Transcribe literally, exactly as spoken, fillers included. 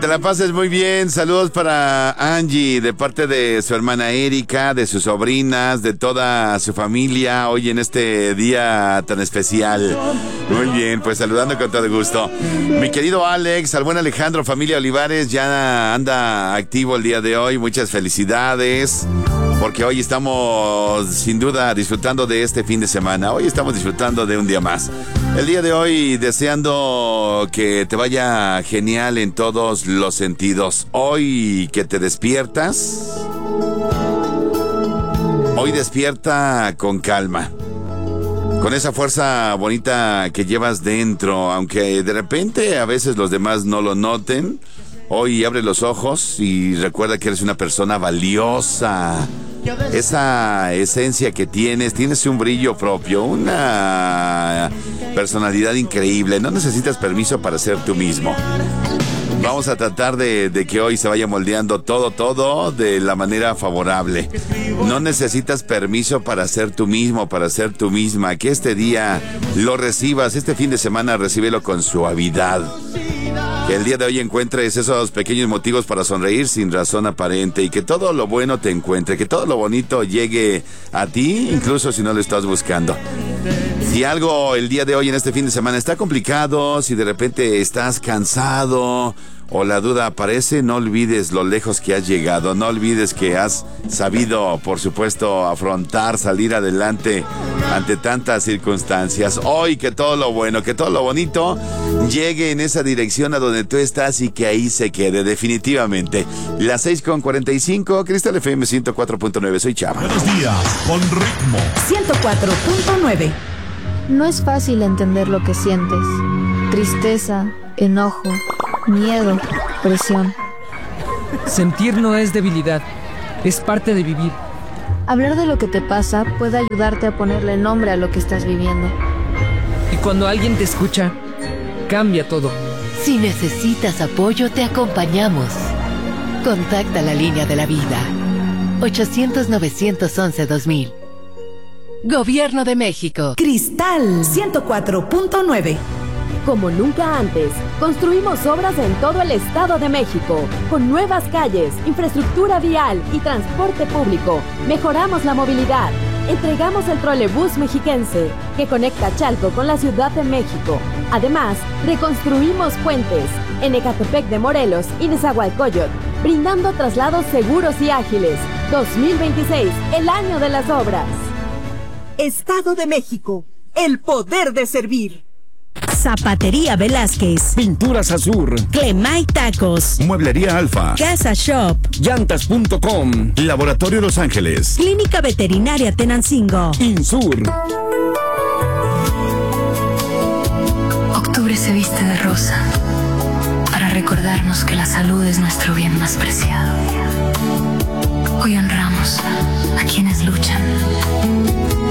te la pases muy bien. Saludos para Angie, de parte de su hermana Erika, de sus sobrinas, de toda su familia, hoy en este día tan especial. Muy bien, pues saludando con todo gusto. Mi querido Alex, al buen Alejandro, familia Olivares, ya anda activo el día de hoy. Muchas felicidades, porque hoy estamos sin duda disfrutando de este fin de semana. Hoy estamos disfrutando de un día más. El día de hoy deseando que te vaya genial en todos los sentidos. Hoy que te despiertas, hoy despierta con calma, con esa fuerza bonita que llevas dentro, aunque de repente a veces los demás no lo noten. Hoy abre los ojos y recuerda que eres una persona valiosa. Esa esencia que tienes, tienes un brillo propio, una personalidad increíble. No necesitas permiso para ser tú mismo. Vamos a tratar de, de que hoy se vaya moldeando todo, todo de la manera favorable. No necesitas permiso para ser tú mismo, para ser tú misma. Que este día lo recibas, este fin de semana recíbelo con suavidad. Que el día de hoy encuentres esos pequeños motivos para sonreír sin razón aparente y que todo lo bueno te encuentre, que todo lo bonito llegue a ti, incluso si no lo estás buscando. Si algo el día de hoy en este fin de semana está complicado, si de repente estás cansado o la duda aparece, no olvides lo lejos que has llegado, no olvides que has sabido, por supuesto, afrontar, salir adelante ante tantas circunstancias. Hoy que todo lo bueno, que todo lo bonito llegue en esa dirección a donde tú estás y que ahí se quede definitivamente. Las seis con cuarenta y cinco, Cristal F M ciento cuatro punto nueve, soy Chava. Buenos días, con ritmo. ciento cuatro punto nueve. No es fácil entender lo que sientes. Tristeza, enojo, miedo, presión. Sentir no es debilidad, es parte de vivir. Hablar de lo que te pasa puede ayudarte a ponerle nombre a lo que estás viviendo. Y cuando alguien te escucha, cambia todo. Si necesitas apoyo, te acompañamos. Contacta la línea de la vida. ochocientos, novecientos once, dos mil. Gobierno de México. Cristal ciento cuatro punto nueve. Como nunca antes, construimos obras en todo el Estado de México, con nuevas calles, infraestructura vial y transporte público. Mejoramos la movilidad. Entregamos el trolebús mexiquense, que conecta Chalco con la Ciudad de México. Además, reconstruimos puentes en Ecatepec de Morelos y Nezahualcóyotl, brindando traslados seguros y ágiles. dos mil veintiséis, el año de las obras. Estado de México, el poder de servir. Zapatería Velázquez, Pinturas Azur, Clemay Tacos, Mueblería Alfa, Casa Shop, Llantas punto com, Laboratorio Los Ángeles, Clínica Veterinaria Tenancingo, Insur. Octubre se viste de rosa para recordarnos que la salud es nuestro bien más preciado. Hoy honramos a quienes luchan,